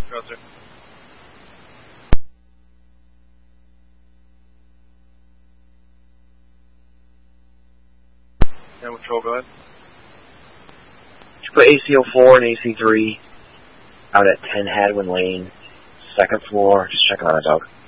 Roger. Yeah, patrol, go ahead. Put AC-04 and AC-3 out at 10 Hadwin Lane, second floor. Just checking on a dog.